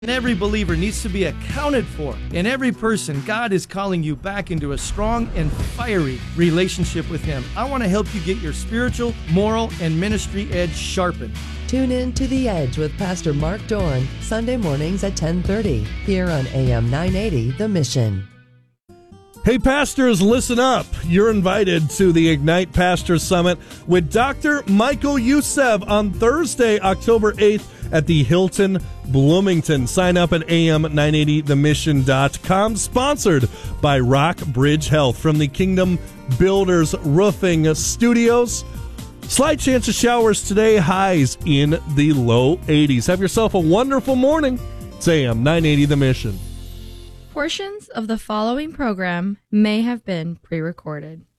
And every believer needs to be accounted for. In every person, God is calling you back into a strong and fiery relationship with Him. I want to help you get your spiritual, moral, and ministry edge sharpened. Tune in to The Edge with Pastor Mark Dorn, Sunday mornings at 10:30, here on AM 980, The Mission. Hey, pastors, listen up. You're invited to the Ignite Pastor Summit with Dr. Michael Youssef on Thursday, October 8th at the Hilton Bloomington. Sign up at am980themission.com. Sponsored by Rock Bridge Health from the Kingdom Builders Roofing Studios. Slight chance of showers today, highs in the low 80s. Have yourself a wonderful morning. It's AM 980 The Mission. Portions of the following program may have been pre-recorded.